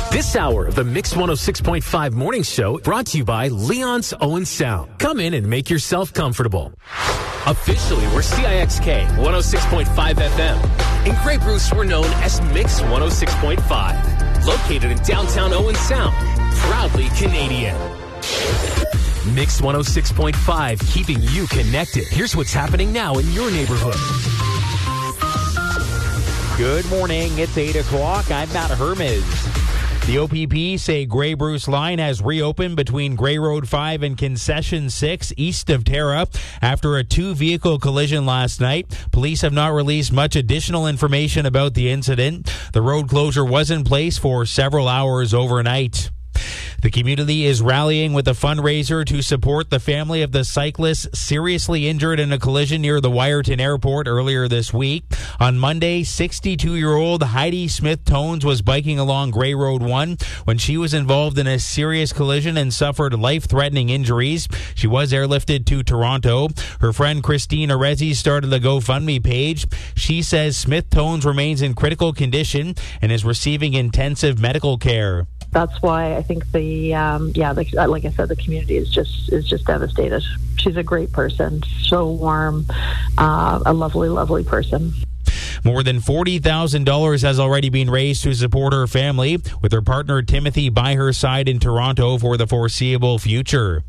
This hour of the Mix 106.5 Morning Show brought to you by Leon's Owen Sound. Come in and make yourself comfortable. Officially, we're CIXK 106.5 FM. In Grey Bruce, we're known as Mix 106.5. Located in downtown Owen Sound. Proudly Canadian. Mix 106.5, keeping you connected. Here's what's happening now in your neighborhood. Good morning. It's 8 o'clock. I'm Matt Hermes. The OPP say Grey Bruce line has reopened between Grey Road 5 and Concession 6 east of Tara after a two-vehicle collision last night. Police have not released much additional information about the incident. The road closure was in place for several hours overnight. The community is rallying with a fundraiser to support the family of the cyclist seriously injured in a collision near the Wyerton Airport earlier this week. On Monday, 62-year-old Heidi Smith-Tones was biking along Grey Road 1 when she was involved in a serious collision and suffered life-threatening injuries. She was airlifted to Toronto. Her friend Christine Arezzi started a GoFundMe page. She says Smith-Tones remains in critical condition and is receiving intensive medical care. That's why I think like I said, the community is just devastated. She's a great person, so warm, a lovely, lovely person. More than $40,000 has already been raised to support her family, with her partner Timothy by her side in Toronto for the foreseeable future.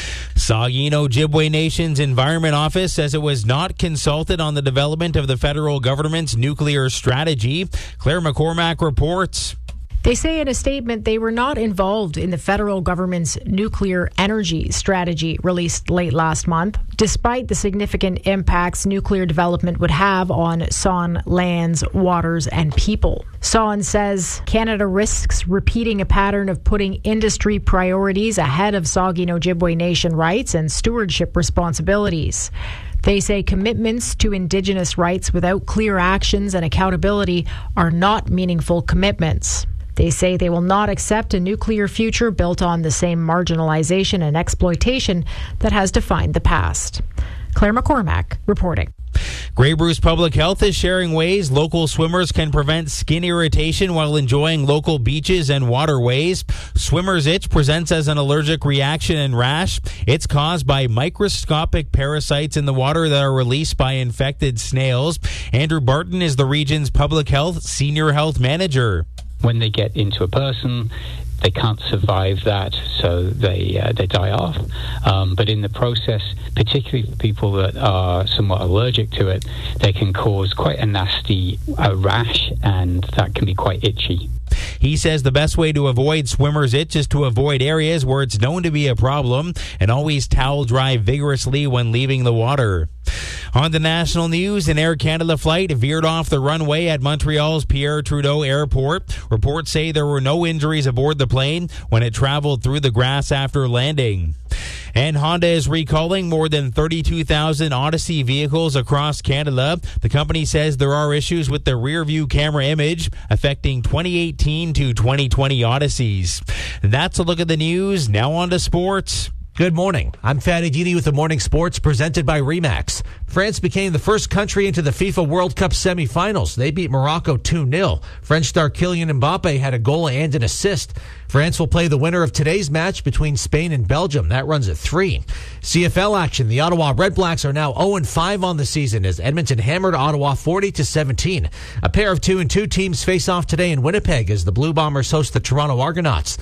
Saugeen Ojibwe Nation's Environment Office says it was not consulted on the development of the federal government's nuclear strategy. Claire McCormack reports. They say in a statement they were not involved in the federal government's nuclear energy strategy released late last month, despite the significant impacts nuclear development would have on Saugeen lands, waters, and people. Saugeen says Canada risks repeating a pattern of putting industry priorities ahead of Saugeen Ojibwe Nation rights and stewardship responsibilities. They say commitments to Indigenous rights without clear actions and accountability are not meaningful commitments. They say they will not accept a nuclear future built on the same marginalization and exploitation that has defined the past. Claire McCormack reporting. Grey Bruce Public Health is sharing ways local swimmers can prevent skin irritation while enjoying local beaches and waterways. Swimmer's itch presents as an allergic reaction and rash. It's caused by microscopic parasites in the water that are released by infected snails. Andrew Barton is the region's public health senior health manager. When they get into a person, they can't survive that, so they die off. But in the process, particularly for people that are somewhat allergic to it, they can cause quite a nasty rash, and that can be quite itchy. He says the best way to avoid swimmer's itch is to avoid areas where it's known to be a problem and always towel dry vigorously when leaving the water. On the national news, an Air Canada flight veered off the runway at Montreal's Pierre Trudeau Airport. Reports say there were no injuries aboard the plane when it traveled through the grass after landing. And Honda is recalling more than 32,000 Odyssey vehicles across Canada. The company says there are issues with the rear-view camera image affecting 2018 to 2020 Odysseys. That's a look at the news. Now on to sports. Good morning. I'm Fadi Didi with the Morning Sports presented by Remax. France became the first country into the FIFA World Cup semifinals. They beat Morocco 2-0. French star Kylian Mbappe had a goal and an assist. France will play the winner of today's match between Spain and Belgium. That runs at 3. CFL action. The Ottawa Red Blacks are now 0-5 on the season as Edmonton hammered Ottawa 40-17. A pair of 2-2 teams face off today in Winnipeg as the Blue Bombers host the Toronto Argonauts.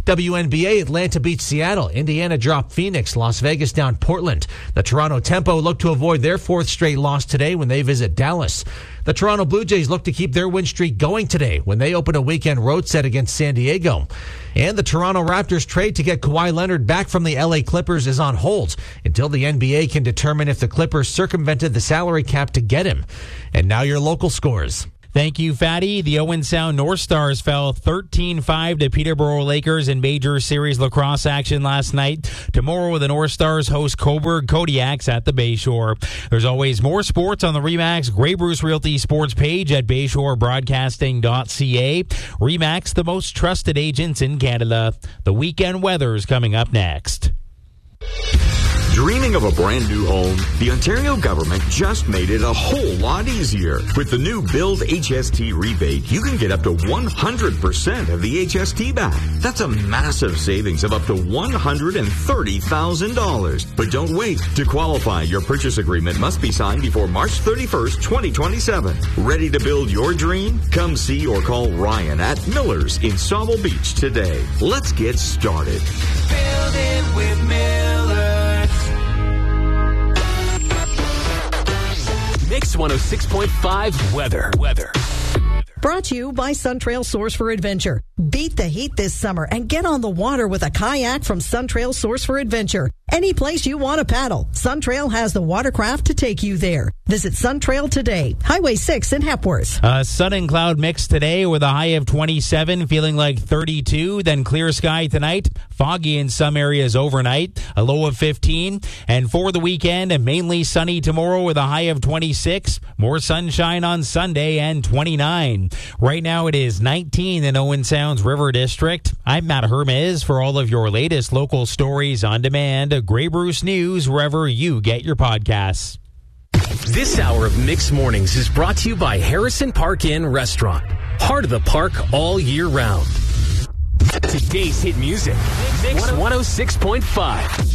WNBA, Atlanta beats Seattle. Indiana dropped Phoenix. Las Vegas down Portland. The Toronto Tempo look to avoid their fourth straight loss today when they visit Dallas. The Toronto Blue Jays look to keep their win streak going today when they open a weekend road set against San Diego. And the Toronto Raptors trade to get Kawhi Leonard back from the LA Clippers is on hold until the NBA can determine if the Clippers circumvented the salary cap to get him. And now your local scores. Thank you, Fatty. The Owen Sound North Stars fell 13-5 to Peterborough Lakers in major series lacrosse action last night. Tomorrow, the North Stars host Cobourg Kodiaks at the Bayshore. There's always more sports on the Remax Grey Bruce Realty sports page at bayshorebroadcasting.ca. Remax, the most trusted agents in Canada. The weekend weather's coming up next. Dreaming of a brand new home? The Ontario government just made it a whole lot easier. With the new Build HST rebate, you can get up to 100% of the HST back. That's a massive savings of up to $130,000. But don't wait. To qualify, your purchase agreement must be signed before March 31st, 2027. Ready to build your dream? Come see or call Ryan at Miller's in Sauble Beach today. Let's get started. Build it with Miller's. Mix 106.5 weather. Brought to you by Suntrail Source for Adventure. Beat the heat this summer and get on the water with a kayak from Suntrail Source for Adventure. Any place you want to paddle, Suntrail has the watercraft to take you there. Visit Suntrail today. Highway 6 in Hepworth. Sun and cloud mix today with a high of 27, feeling like 32. Then clear sky tonight. Foggy in some areas overnight. A low of 15. And for the weekend, mainly sunny tomorrow with a high of 26. More sunshine on Sunday and 29. Right now it is 19 in Owen Sound's River District. I'm Matt Hermes for all of your latest local stories on demand. Grey Bruce News wherever you get your podcasts. This hour of Mixed Mornings is brought to you by Harrison Park Inn Restaurant. Heart of the park all year round. Today's hit music. Mix 106.5.